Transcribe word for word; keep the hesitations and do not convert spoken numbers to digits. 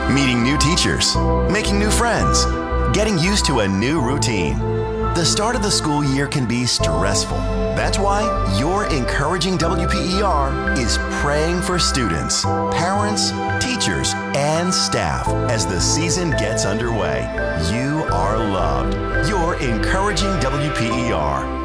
Meeting new teachers, making new friends, getting used to a new routine. The start of the school year can be stressful. That's why your Encouraging W P E R is praying for students, parents, teachers, and staff as the season gets underway. You are loved. Your Encouraging W P E R.